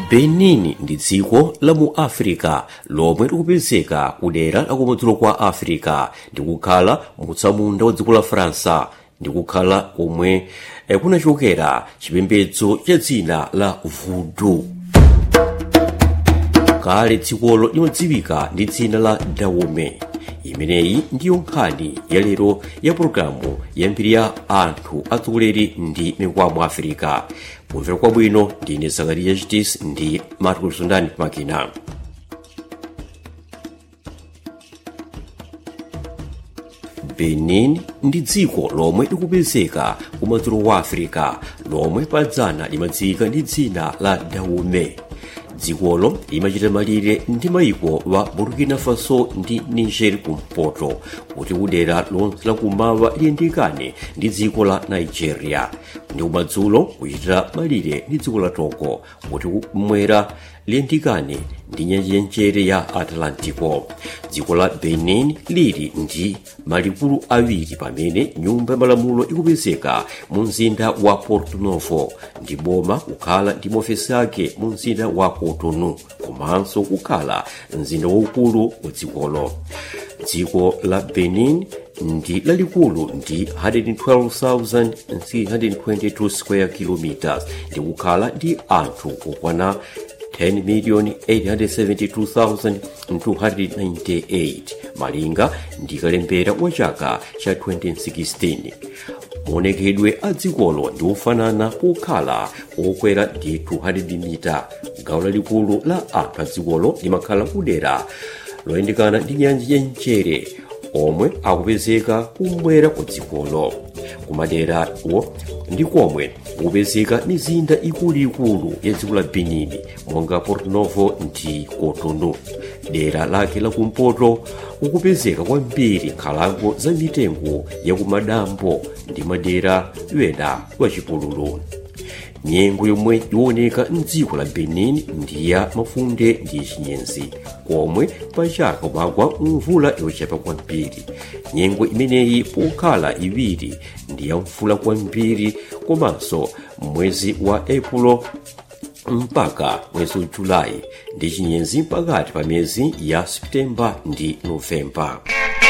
Benin ndi dziko la mu Africa lomwe likupezeka kudera lakumadzulo kwa Africa ndi kukhala mutsamunda wa dziko la Faransa ndi kukhala komwe kunachokera chipembedzo cha dzina la Voodoo. Kale dzikolo limadziwika ndi dzina la Dahomey. Imeneyi ndiyo nkhani ya lero ya programu yambiri ya anthu atsogoleri ndi mikwamo Africa. Kumvera kwabwino ndine Zakariya Chitis ndi Marco Sundani Makina. Benin ndi dziko lomwe likupezeka kumadzulo wa Africa lomwe padzana limadziwika ndi dzina la Dahomey. Dzikolo limachita malire ndi mayiko wa Burkina Faso ndi Niger kumpoto kuti kudera lonse lakumawa liyandikane ndi dziko la Nigeria, ndi kumadzulo kuchita malire ndi dziko la Togo kuti kumwera liyandikane ndi nyanja yanchere ya Atlantico. Dziko la Benin lili ndi malikulu awiri pamene nyumba ya malamulo ikupezeka mu mzinda wa Porto Novo ndi boma kukhala ndi maofesi ake mu mzinda wa Cotonou, komanso kukhala mzinda waukulu wa dzikolo. Dziko la Benin ndi lalikulu ndi 112,322 square kilometers ndi kukhala ndi anthu okwana 10,872,298 malinga ndi kalembera wa chaka cha 2016. Maonekedwe a dzikolo ndi ofanana kukhala okwera ndi 200 mita. Gawo lalikulu la anthu a dzikolo limakhala kudera loyandikana ndi nyanja yanchere omwe akupezeka kumwera kwa dzikolo. Kumaderawo ndi komwe kupezeka mizinda ikuluikulu ya dziko la Benin monga Porto Novo ndi Cotonou. Dera lake la kumpoto ukupezeka kwambiri nkhalango za mitengo ya kumadambo ndi madera ena wa chipululu. Nyengo yomwe iwoneka mdziko la Benin ndi ya mafunde ndi chinyenzi, komwe pachaka kumagwa mvula yochepa kwambiri. Nyengo imeneyi pokhala iwiri ndi ya mvula kwambiri, komanso mwezi wa April mpaka mwezi wa Julayi ndi chinyenzi pakati pa miyezi ya September ndi November.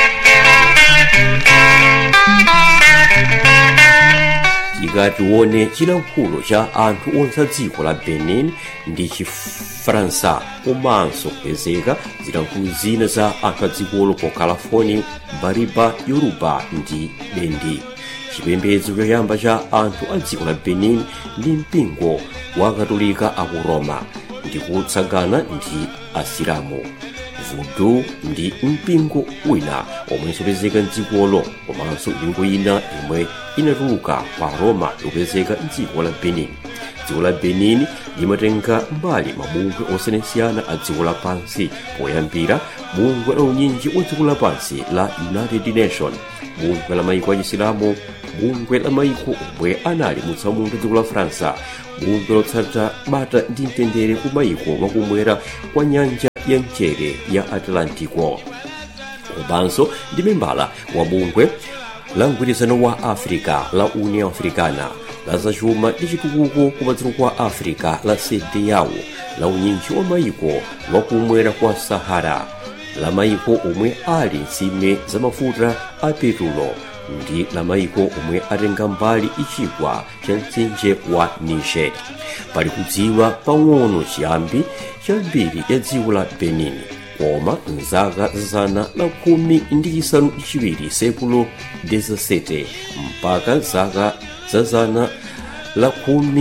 Tikatione chilankhulo cha anthu onse a dziko la Benin ndi Chifaransa, komanso kupezeka zilankhulo zina za anthu a dzikolo pokhala Foni, Bariba, Yoruba ndi Bendi. Chipembedzo choyamba cha anthu a dziko la Benin ndi mpingo wa Katolika aku Roma ndi kutsagana ndi Asilamu. Voodoo ndi mpingo wina omwenso upezeka mdzikolo, komanso mpingo ina yomwe inatuluka kwa Roma yopezeka mdziko la Benin. Dziko la Benin limatenga mbali mabungwe osiyanasiyana a dziko lapansi, poyambira bungwe la unyinji wa dziko lapansi la United Nations, bungwe la mayiko a Chisilamu, bungwe la mayiko omwe anali mutsamunda dziko la Faransa, bungwe lotsata bata ndi mtendere ku mayiko wakumwera kwa nyanja ya mchere ya Atlantico, komanso ndi membala wa bungwe la mgwirizano wa Africa la Union Africana, la zachuma ndi chitukuko kumadzulo kwa Africa la CEDEAO, la unyinji wa mayiko wakumwera kwa Sahara, la mayiko omwe ali ntsime za mafuta a petulo ndi la mayiko omwe atenga mbali ichigwa cha mtsinje wa Niger. Pali kudziwa pang'ono chiyambi chambiri ya dziko la Benin, koma mzaka zana la 17 sekulo 17 mpaka zaka za zana la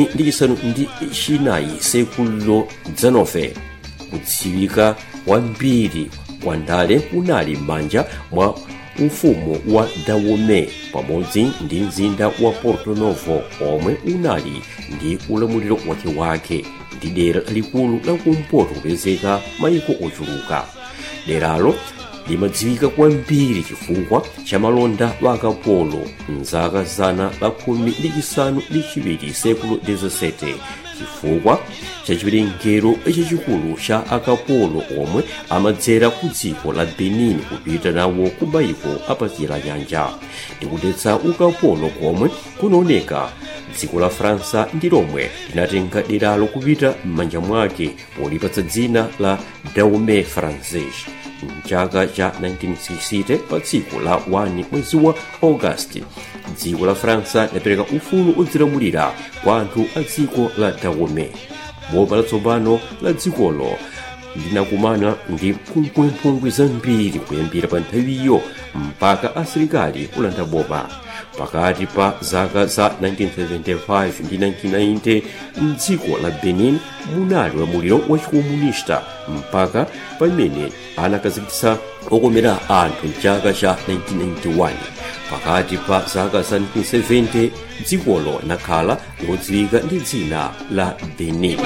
19 sekulo 19 kudziwika kwambiri kwa ndale kunali m'manja mwa ufumu wa Dahomey pamodzi ndi mzinda wa Porto Novo omwe unali ndi ulamuliro wake ndi dera likulu la kumpoto kupezeka mayiko ochuluka. Deralo limadziwika kwambiri chifukwa cha malonda wa akapolo mzaka zana la 17 sekulo 17, chifukwa cha chiwerengero chachikulu cha akapolo omwe amadzera ku dziko la Benin kupita nawo ku mayiko apazira nyanja ndi kutetsa ukapolo komwe kunaoneka dziko la Fransa ndi lomwe linatenga deralo kupita m'manja mwake polipatsa dzina la Dahomey francais mchaka cha 1960 pa tsiku la 1 mwezi wa August. dziko la Fransa linapereka ufulu odzilamulira kwa anthu a dziko la Dahomey. boma latsopano la dzikolo linakumana ndi mphungwimphungwi zambiri kuyambira pa nthawiyo mpaka asilikali kulanda boma. pakati pa zaka za 1975 ndi 1990 mdziko la Benin munali ulamuliro wa chikomunista mpaka pamene anakhazikitsa okomera anthu mchaka cha 1991. pakati pa zaka za 1970 dzikolo linakhala lodziwika ndi dzina la Benin.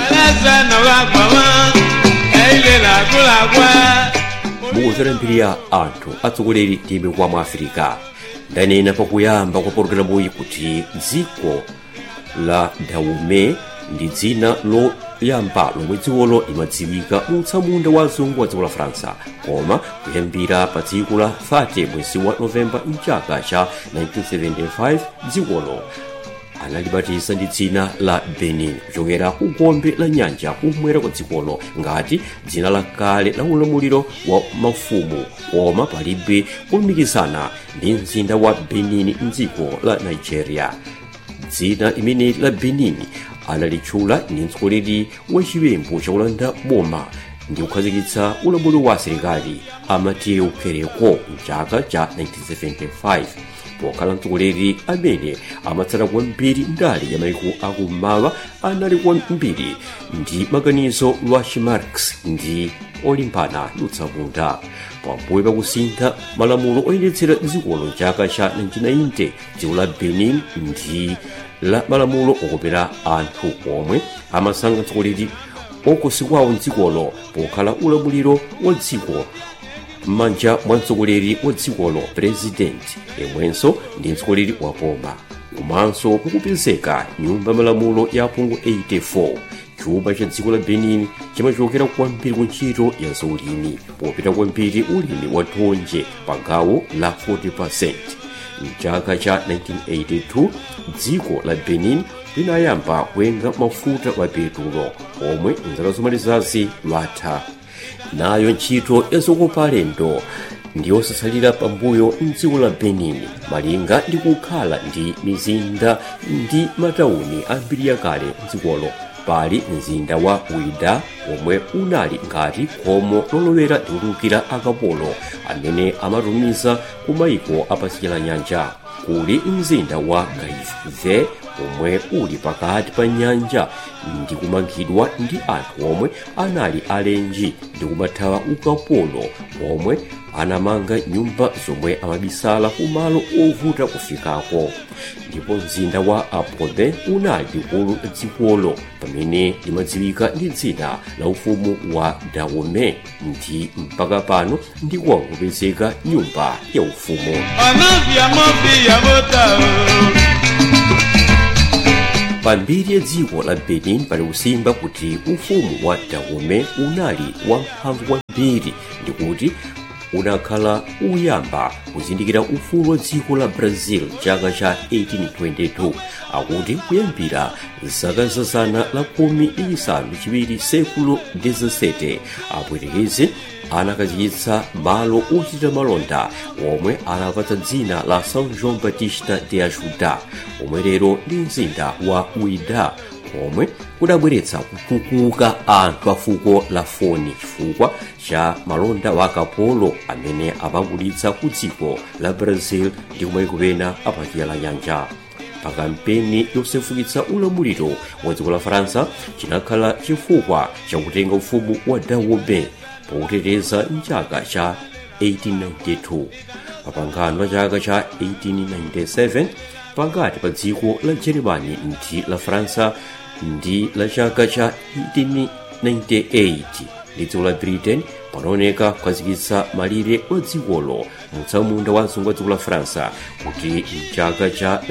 mukumvera mbiri ya anthu atsogoleri ndi mikwamo mu Africa. ndanena pakuyamba kwa pologalamuyi kuti dziko la Dahomey ndi dzina loyamba lomwe dzikolo limadziwika mutsamunda wa azungu wa dziko la Fransa, koma kuyambira pa tsiku la 30 mwezi wa Novemba mchaka cha 1975 dzikolo analibatiza ndi dzina la Benin kuchokera ku gombe la nyanja kumwera kwa dzikolo ngati dzina lakale la ulamuliro wa mafumu, koma palibe kulumikizana ndi mzinda wa Benin mdziko la Nigeria. dzina limene la Benin analitchula ndi mtsogoleri wa chiwembu chakulanda boma ndi kukhazikitsa ulamuliro wa asilikali Amateu Kereko mchaka cha 1975. pokhala mtsogoleri amene amatsala kwambiri ndali ya mayiko akummawa, anali kwambiri ndi maganizo lwa Marx ndi olimbana ndi utsamunda. pambuyo pakusintha malamulo oyendetsera dzikolo mchaka cha 1990 dziko la Benin ndi la malamulo okopera anthu omwe amasankha mtsogoleri okosikwawo mdzikolo pokhala ulamuliro wa dziko m'manja mwa mtsogoleri wa dzikolo president yemwenso ndi mtsogoleri wa boma. komanso kukupezeka nyumba malamulo ya pungu 84. chuma cha dziko la Benin chimachokera kwambiri ku ntchito ya zaulimi, popita kwambiri ulimi wa thonje pa gawo la 40%. mchaka cha 1982 dziko la Benin linayamba kuyenga mafuta wa petulo omwe nzaka zomalizazi latha. nayo ntchito yazokopa alendo ndiyosatsalira pambuyo mdziko la Benin malinga ndi kukhala ndi mizinda ndi matawuni ambiri yakale mdzikolo. pali mzinda wa Ouidah omwe unali ngati khomo lolowera ndi kutulukira akapolo amene amatumiza ku mayiko apatsidya la nyanja. kuli mzinda wa Gaive omwe uli pakati pa nyanja ndi kumangidwa ndi anthu omwe anali alenji ndi kumathawa ukapolo, omwe anamanga nyumba zomwe amabisala kumalo ovuta kufikako. ndipo mzinda wa Apode unali likulu la dzikolo pamene limadziwika ndi dzina la ufumu wa Dahomey ndi mpaka pano ndiko kupezeka nyumba ya ufumu. pambiri ya dziko la Benin pali kusimba kuti ufumu wa Dahomey unali wamphamvu kwambiri ndikuti unakhala uyamba kuzindikira ufulu wa dziko la Brazil chaka cha 1822. akuti kuyambira zaka za zana la 17 sekulo 17 apwetekeze anakhazikitsa malo ochita malonda omwe anapatsa dzina la São João Batista de Ajuda, omwe lero ndi mzinda wa Ouidah, omwe kudabweretsa kutukuka anthu a fuko la Foni chifukwa cha malonda wa akapolo amene amagulitsa ku dziko la Brazil ndi kumayiko ena apatsidya la nyanja. pa kampeni yosefukitsa ulamuliro wa dziko la Faransa chinakhala chifukwa chakutenga ufumu wa Dahomey pokuteteza mchaka cha 1892. papangano la chaka cha 1897 pakati pa dziko la Germany ndi la Faransa ndi la chaka cha 1898 ndi dziko la Britain panaoneka kukhazikitsa malire wa dzikolo mutsamunda wa azungu wa dziko la Faransa kuti mchaka cha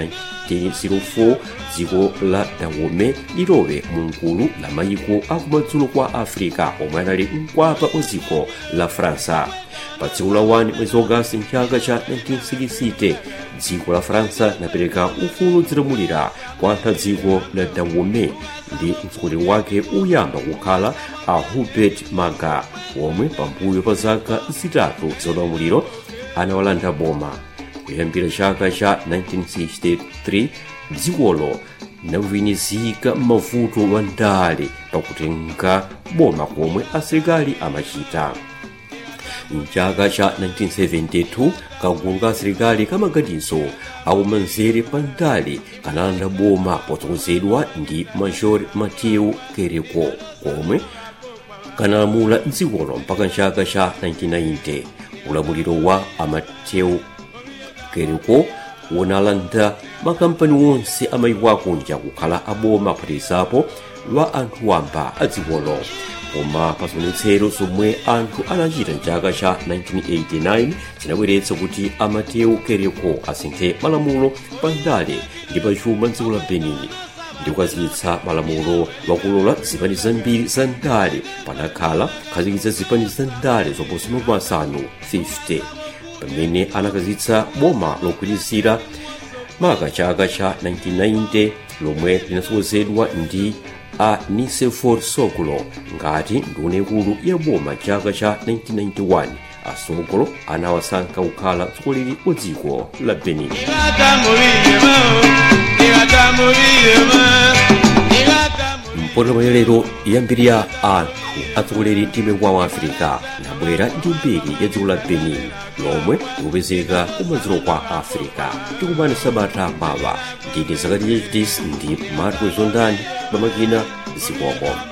1904 dziko la Dahomey lilowe mu gulu la mayiko akumadzulo kwa africa omwe anali mkwapa wa dziko la Faransa. Pa tsiku la 1 mwezi Agosti mchaka cha 1960 dziko la Faransa linapereka ufulu wodzilamulira kwa anthu a dziko la Dahomey ndi mtsogoleri wake uyamba kukhala a Hubert Maga, omwe pambuyo pa zaka zitatu zaulamuliro anawalanda boma. Kuyambira chaka cha 1963 dzikolo linavinizika mavuto wa ndale pakutenga boma komwe asilikali amachita. Mchaka cha 1972 kagulu ka asilikali kamaganizo akumanzere pa ndale kanalanda boma potsogozedwa ndi Major Mathieu Kérékou komwe kanalamula dzikolo mpaka mchaka cha 1990. Ulamuliro wa Mathieu Kérékou unalanda makampani wonse amayiko akunja kukhala aboma kuphatikizapo lwa anthu wamba a dzikolo. Koma pa zionetsero zomwe anthu anachita mchaka cha 1989 zinabweretsa kuti Mathieu Kérékou asinthe malamulo pa ndale ndi pa chuma m'dziko la Benin ndi kukhazikitsa malamulo wakulola zipani zambiri za ndale panakhala kukhazikitsa zipani za ndale zoposa 50 pamene anakhazikitsa boma logwirizira maka chaka cha 1990 lomwe linatsogozedwa ndi a Nicéphore Sokolo ngati nduna yaikulu ya boma chaka cha 1991. Sokolo anawasankha kukhala mtsogoleri wa dziko la Benin. Mpologalamu ya lero yambirira anthu atsogoleri ndi wa Africa nabwera ndi mbiri ya dziko la Benin lomwe likupezeka kumadzulo kwa Africa. Tikumane sabata mawa ndine Zakariya Chitisi ndi Marco Zondani pamakina zikomo.